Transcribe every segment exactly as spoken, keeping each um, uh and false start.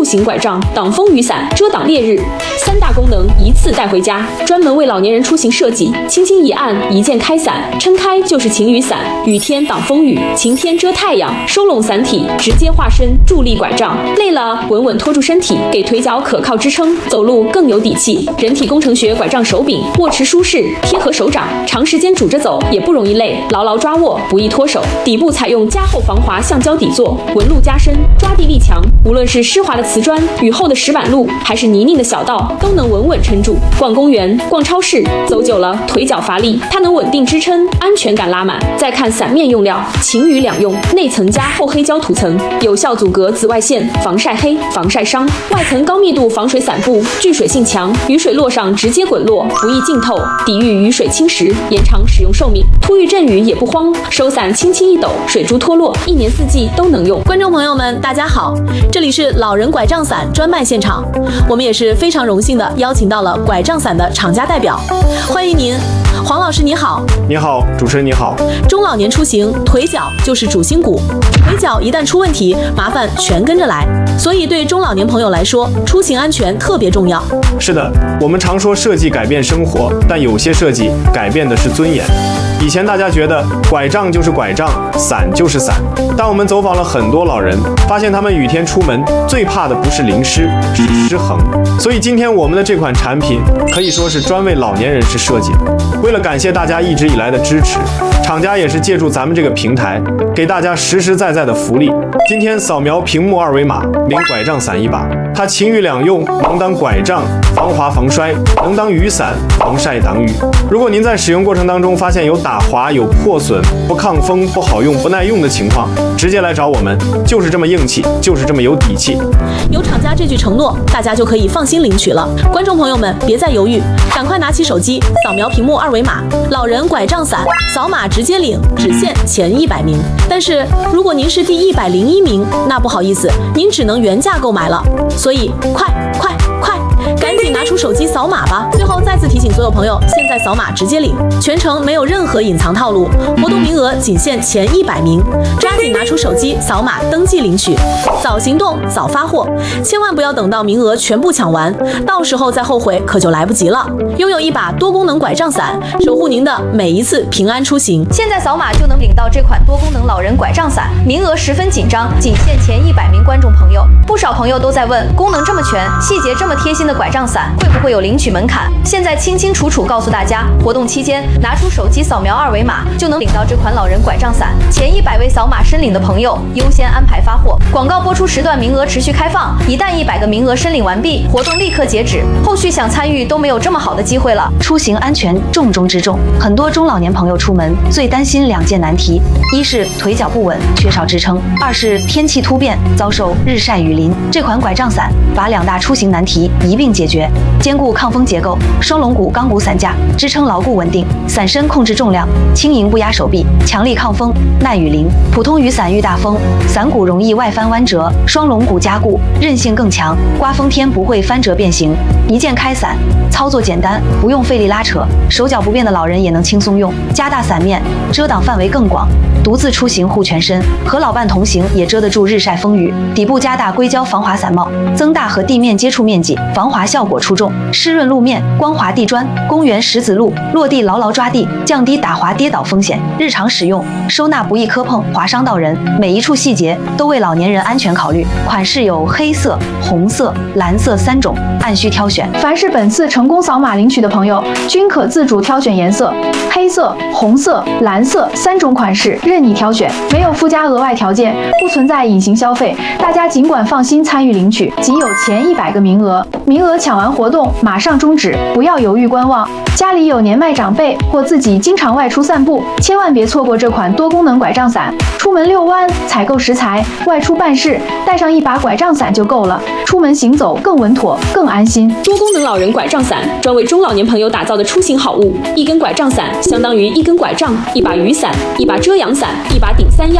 塑形拐杖，挡风雨伞，遮挡烈日，三大功能一次带回家，专门为老年人出行设计。轻轻一按，一键开伞，撑开就是晴雨伞，雨天挡风雨，晴天遮太阳，收拢伞体，直接化身助力拐杖。累了稳稳拖住身体，给腿脚可靠支撑，走路更有底气。人体工程学拐杖手柄，握持舒适，贴合手掌，长时间拄着走也不容易累，牢牢抓握，不易脱手。底部采用加厚防滑橡胶底座，纹路加深，抓地力强。无论是湿滑的瓷砖、雨后的石板路，还是泥泞的小道，都能稳稳撑住。逛公园、逛超市，走久了腿脚乏力，它能稳定支撑，安全感拉满。再看伞面用料，晴雨两用，内层加厚黑胶涂层，有效阻隔紫外线，防晒黑、防晒伤；外层高密度防水伞布，聚水性强，雨水落上直接滚落，不易浸透，抵御雨水侵蚀，延长使用寿命。突遇阵雨也不慌，收伞轻轻一抖，水珠脱落，一年四季都能用。 观众朋友们，大家好，这里是老人拐杖伞专卖现场，我们也是非常荣幸的邀请到了拐杖伞的厂家代表，欢迎您。黄老师你好。 你好，主持人你好。 中老年出行，腿脚就是主心骨，腿脚一旦出问题，麻烦全跟着来，所以对中老年朋友来说，出行安全特别重要。 是的，我们常说设计改变生活，但有些设计改变的是尊严。以前大家觉得拐杖就是拐杖，伞就是伞，但我们走访了很多老人，发现他们雨天出门最怕的不是淋湿，是失衡。所以今天我们的这款产品可以说是专为老年人士设计的。为了感谢大家一直以来的支持，厂家也是借助咱们这个平台，给大家实实在在的福利。今天扫描屏幕二维码，领拐杖伞一把，它晴雨两用，能当拐杖，防滑防摔，能当雨伞，防晒挡雨。如果您在使用过程当中发现有打滑、有破损、不抗风、不好用、不耐用的情况，直接来找我们，就是这么硬气，就是这么有底气。 有厂家这句承诺，大家就可以放心领取了。观众朋友们，别再犹豫，赶快拿起手机，扫描屏幕二维码，老人拐杖伞，扫码直接领，只限前一百名。但是如果您是第一百零一名，那不好意思，您只能原价购买了。所以快快快！赶紧拿出手机扫码吧！最后再次提醒所有朋友，现在扫码直接领，全程没有任何隐藏套路，活动名额仅限前一百名，抓紧拿出手机扫码登记领取，早行动早发货，千万不要等到名额全部抢完，到时候再后悔可就来不及了。拥有一把多功能拐杖伞，守护您的每一次平安出行。 现在扫码就能领到这款多功能老人拐杖伞，名额十分紧张，仅限前一百名观众朋友。不少朋友都在问，功能这么全，细节这么贴心的拐杖伞会不会有领取门槛？现在清清楚楚告诉大家，活动期间拿出手机扫描二维码就能领到这款老人拐杖伞，前一百位扫码申领的朋友优先安排发货。广告播出时段名额持续开放，一旦一百个名额申领完毕，活动立刻截止，后续想参与都没有这么好的机会了。 出行安全重中之重，很多中老年朋友出门最担心两件难题，一是腿脚不稳，缺少支撑；二是天气突变，遭受日晒雨淋。这款拐杖伞把两大出行难题一并解决，兼顾抗风结构，双龙骨钢骨伞架支撑牢固稳定，伞身控制重量，轻盈不压手臂，强力抗风，耐雨淋。普通雨伞遇大风，伞骨容易外翻弯折，双龙骨加固，韧性更强，刮风天不会翻折变形。一键开伞，操作简单，不用费力拉扯，手脚不便的老人也能轻松用。加大伞面，遮挡范围更广，独自出行护全身，和老伴同行也遮得住日晒风雨。底部加大硅胶防滑伞帽，增大和地面接触面积，防滑效果出众。湿润路面，光滑地砖，公园石子路，落地牢牢抓地，降低打滑跌倒风险。日常使用，收纳不易磕碰划伤到人，每一处细节都为老年人安全考虑。款式有黑色、红色、蓝色三种，按需挑选。 凡是本次成功扫码领取的朋友，均可自主挑选颜色，黑色、红色、蓝色三种款式任你挑选，没有附加额外条件，不存在隐形消费，大家尽管放心参与领取，仅有前一百个名额，名额抢完活动马上终止，不要犹豫观望。家里有年迈长辈或自己经常外出散步，千万别错过这款多功能拐杖伞。出门遛弯、采购食材、外出办事，带上一把拐杖伞就够了，出门行走更稳妥、更安心。 多功能老人拐杖伞，专为中老年朋友打造的出行好物。一根拐杖伞相当于一根拐杖、一把雨伞、一把遮阳伞、一把顶三样。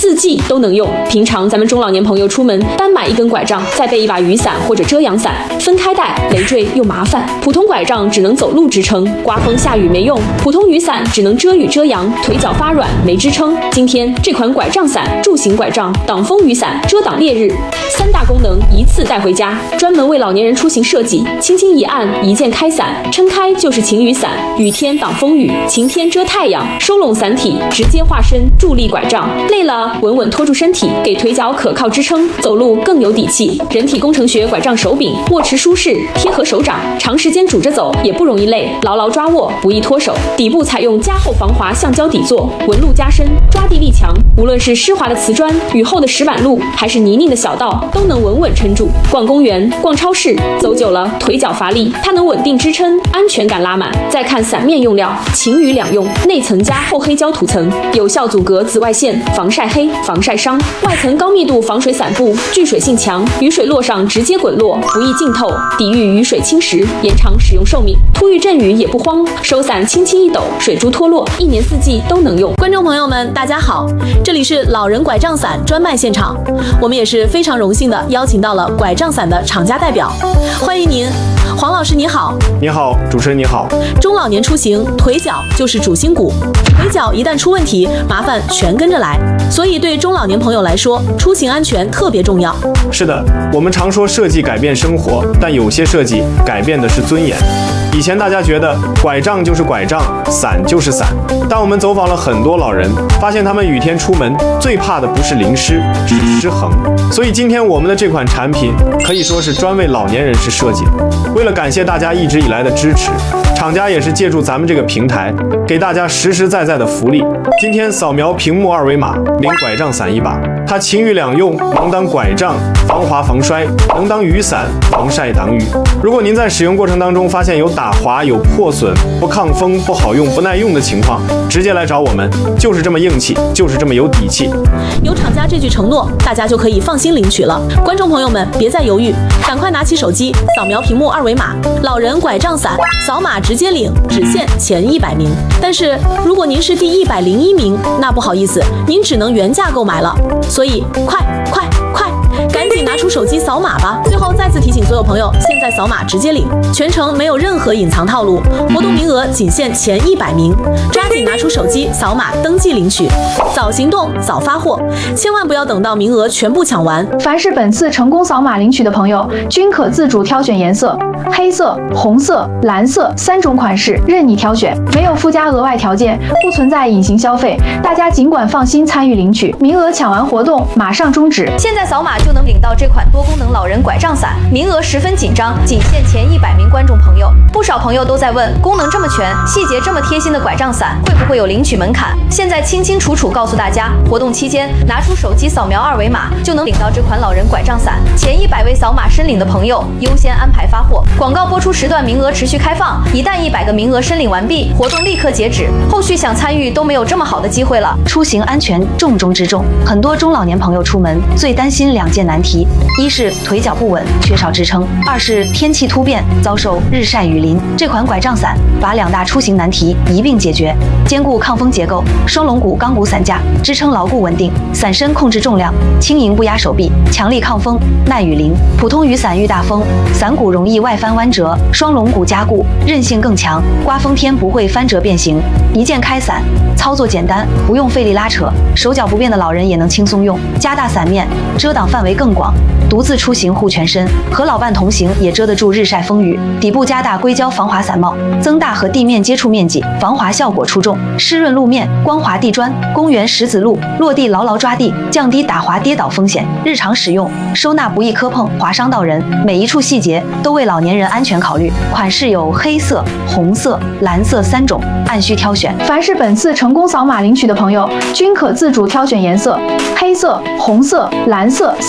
四季都能用。平常咱们中老年朋友出门单买一根拐杖，再备一把雨伞或者遮阳伞，分开带累赘又麻烦。普通拐杖只能走路支撑，刮风下雨没用；普通雨伞只能遮雨遮阳，腿脚发软没支撑。今天这款拐杖伞，助行拐杖、挡风雨伞、遮挡烈日，三大功能一次带回家，专门为老年人出行设计。轻轻一按，一键开伞，撑开就是晴雨伞，雨天挡风雨，晴天遮太阳，收拢伞体，直接化身助力拐杖。累了稳稳拖住身体，给腿脚可靠支撑，走路更有底气。人体工程学拐杖手柄，握持舒适，贴合手掌，长时间拄着走也不容易累，牢牢抓握不易脱手。底部采用加厚防滑橡胶底座，纹路加深，抓地力强。无论是湿滑的瓷砖、雨后的石板路，还是泥泞的小道，都能稳稳撑住。逛公园、逛超市，走久了腿脚乏力，它能稳定支撑，安全感拉满。再看伞面用料，晴雨两用，内层加厚黑胶涂层，有效阻隔紫外线，防晒黑、防晒伤；外层高密度防水伞布，聚水性强，雨水落上直接滚落，不易浸透，抵御雨水侵蚀，延长使用寿命。突遇阵雨也不慌，收伞轻轻一抖，水珠脱落，一年四季都能用。 观众朋友们，大家好，这里是老人拐杖伞专卖现场，我们也是非常荣幸的邀请到了拐杖伞的厂家代表，欢迎您。黄老师你好。 你好，主持人你好。 中老年出行，腿脚就是主心骨，腿脚一旦出问题，麻烦全跟着来，所以对中老年朋友来说，出行安全特别重要。 是的，我们常说设计改变生活，但有些设计改变的是尊严。以前大家觉得拐杖就是拐杖，伞就是伞，但我们走访了很多老人，发现他们雨天出门最怕的不是淋湿，是失衡。所以今天我们的这款产品可以说是专为老年人士设计的。为了感谢大家一直以来的支持，厂家也是借助咱们这个平台，给大家实实在在的福利。今天扫描屏幕二维码，领拐杖伞一把，它晴雨两用，能当拐杖防滑防摔，能当雨伞防晒挡雨。如果您在使用过程当中发现有打滑、有破损、不抗风、不好用、不耐用的情况，直接来找我们，就是这么硬气，就是这么有底气。 有厂家这句承诺，大家就可以放心领取了。观众朋友们，别再犹豫，赶快拿起手机扫描屏幕二维码，老人拐杖伞，扫码直接领，只限前一百名。但是如果您是第一百零一名，那不好意思，您只能原价购买了。所以快快快，赶紧拿出手机扫码吧！最后再次提醒所有朋友，现在扫码直接领，全程没有任何隐藏套路，活动名额仅限前一百名，抓紧拿出手机扫码登记领取，早行动早发货，千万不要等到名额全部抢完。 凡是本次成功扫码领取的朋友，均可自主挑选颜色，黑色、红色、蓝色三种款式任你挑选，没有附加额外条件，不存在隐形消费，大家尽管放心参与领取，名额抢完活动马上终止。 现在扫码就能领到这款多功能老人拐杖伞，名额十分紧张，仅限前一百名观众朋友。不少朋友都在问，功能这么全，细节这么贴心的拐杖伞，会不会有领取门槛？现在清清楚楚告诉大家，活动期间拿出手机扫描二维码，就能领到这款老人拐杖伞。前一百位扫码申领的朋友优先安排发货。广告播出时段名额持续开放，一旦一百个名额申领完毕，活动立刻截止，后续想参与都没有这么好的机会了。 出行安全重中之重，很多中老年朋友出门最担心两件难题，一是腿脚不稳，缺少支撑；二是天气突变，遭受日晒雨淋。这款拐杖伞把两大出行难题一并解决，兼顾抗风结构，双龙骨钢骨伞架支撑牢固稳定，伞身控制重量，轻盈不压手臂，强力抗风，耐雨淋。普通雨伞遇大风，伞骨容易外翻弯折，双龙骨加固，韧性更强，刮风天不会翻折变形。一键开伞，操作简单，不用费力拉扯，手脚不便的老人也能轻松用。加大伞面，遮挡范围更广，独自出行护全身，和老伴同行也遮得住日晒风雨。底部加大硅胶防滑伞帽，增大和地面接触面积，防滑效果出众。湿润路面，光滑地砖，公园石子路，落地牢牢抓地，降低打滑跌倒风险。日常使用，收纳不易磕碰划伤到人，每一处细节都为老年人安全考虑。款式有黑色、红色、蓝色三种，按需挑选。 凡是本次成功扫码领取的朋友，均可自主挑选颜色，黑色、红色、蓝色三种款式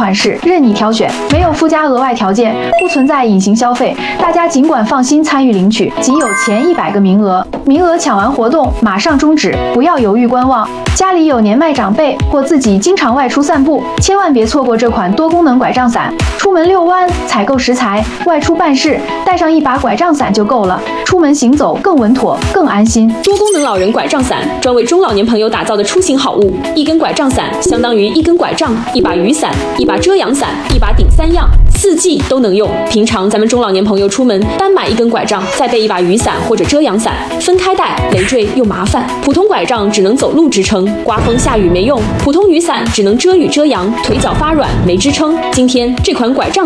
款式任你挑选，没有附加额外条件，不存在隐形消费，大家尽管放心参与领取，仅有前一百个名额，名额抢完活动马上终止，不要犹豫观望。家里有年迈长辈或自己经常外出散步，千万别错过这款多功能拐杖伞。出门遛弯、采购食材、外出办事，带上一把拐杖伞就够了，出门行走更稳妥、更安心。 多功能老人拐杖伞，专为中老年朋友打造的出行好物。一根拐杖伞相当于一根拐杖、一把雨伞、一把遮阳伞、一把顶三样，四季都能用。平常咱们中老年朋友出门单买一根拐杖，再备一把雨伞或者遮阳伞，分开带累赘又麻烦。普通拐杖只能走路支撑，刮风下雨没用；普通雨伞只能遮雨遮阳，腿脚发软没支撑。今天这款拐杖